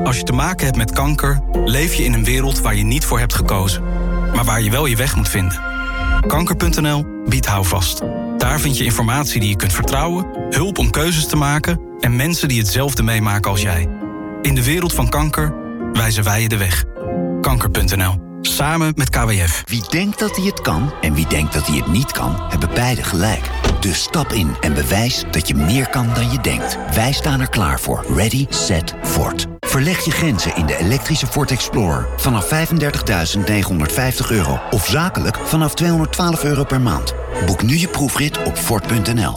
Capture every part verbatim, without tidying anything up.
Als je te maken hebt met kanker, leef je in een wereld waar je niet voor hebt gekozen. Maar waar je wel je weg moet vinden. Kanker punt n l biedt houvast. Daar vind je informatie die je kunt vertrouwen, hulp om keuzes te maken en mensen die hetzelfde meemaken als jij. In de wereld van kanker wijzen wij je de weg. Kanker punt n l. Samen met K W F. Wie denkt dat hij het kan en wie denkt dat hij het niet kan, hebben beide gelijk. Dus stap in en bewijs dat je meer kan dan je denkt. Wij staan er klaar voor. Ready, set, Ford. Verleg je grenzen in de elektrische Ford Explorer. Vanaf vijfendertigduizend negenhonderdvijftig euro. Of zakelijk vanaf tweehonderdtwaalf euro per maand. Boek nu je proefrit op Ford punt n l.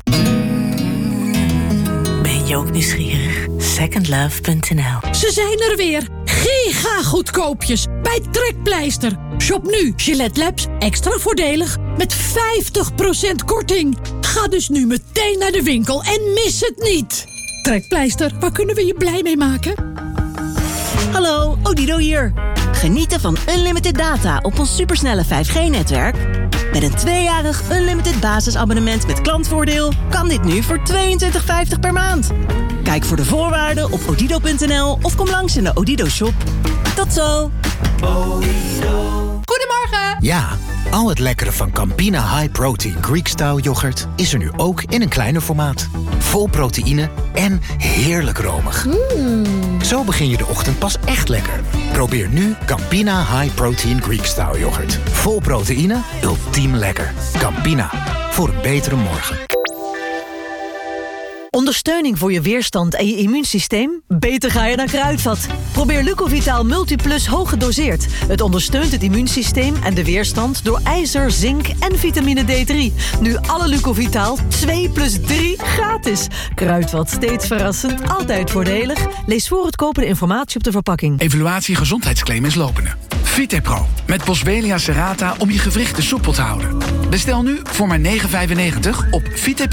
Ben je ook nieuwsgierig? second love punt n l. Ze zijn er weer. Giga goedkoopjes bij Trekpleister. Shop nu Gillette Labs extra voordelig met vijftig procent korting. Ga dus nu meteen naar de winkel en mis het niet. Trekpleister, waar kunnen we je blij mee maken? Hallo, Odido hier. Genieten van unlimited data op ons supersnelle vijf G-netwerk? Met een tweejarig unlimited basisabonnement met klantvoordeel kan dit nu voor tweeëntwintig vijftig per maand. Kijk voor de voorwaarden op odido punt n l of kom langs in de Odido shop. Tot zo! Goedemorgen! Ja, al het lekkere van Campina High Protein Greek Style yoghurt is er nu ook in een kleiner formaat. Vol proteïne en heerlijk romig. Mm. Zo begin je de ochtend pas echt lekker. Probeer nu Campina High Protein Greek Style yoghurt. Vol proteïne, ultiem lekker. Campina, voor een betere morgen. Ondersteuning voor je weerstand en je immuunsysteem? Beter ga je naar Kruidvat. Probeer Lucovitaal Multiplus hoog gedoseerd. Het ondersteunt het immuunsysteem en de weerstand door ijzer, zink en vitamine D drie. Nu alle Lucovitaal twee plus drie gratis. Kruidvat, steeds verrassend, altijd voordelig. Lees voor het kopen de informatie op de verpakking. Evaluatie gezondheidsclaim is lopende. Vitepro met Boswellia serrata om je gewrichten soepel te houden. Bestel nu voor maar negen vijfennegentig op vitepro.